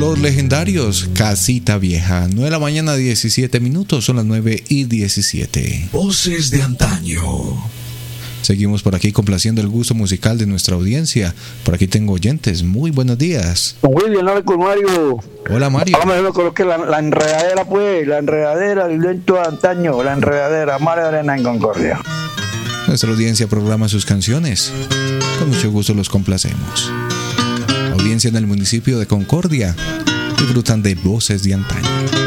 Los Legendarios, Casita Vieja. 9 de la mañana, 17 minutos, son las 9:17. Voces de antaño. Seguimos por aquí complaciendo el gusto musical de nuestra audiencia. Por aquí tengo oyentes. Muy buenos días. Don William, habla con Mario. Hola, Mario. Ahora me coloqué la enredadera, pues. La enredadera, el lento de antaño. La enredadera, Mario Arena en Concordia. Nuestra audiencia programa sus canciones. Con mucho gusto los complacemos. Audiencia en el municipio de Concordia. Disfrutan de Voces de Antaño.